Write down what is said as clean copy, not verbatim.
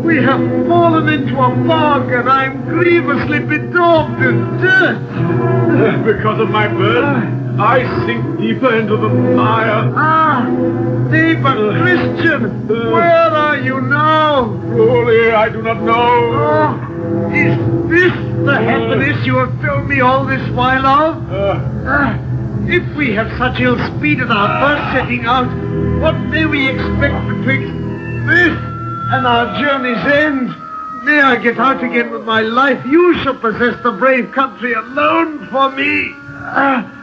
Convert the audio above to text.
We have fallen into a bog, and I'm grievously bedaubed in dirt. Because of my burden, I sink deeper into the mire. Neighbor Christian, where are you now? Truly, I do not know. Is this the happiness you have told me all this while of? If we have such ill speed in our first setting out, what may we expect betwixt this and our journey's end? May I get out again with my life, you shall possess the brave country alone for me.